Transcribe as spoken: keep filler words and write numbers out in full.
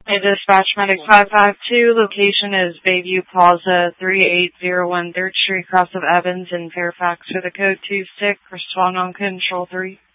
Hey, dispatch medic five five two, location is Bayview Plaza, three eight zero one third Street, cross of Evans in Fairfax with a code two six, respond on control three.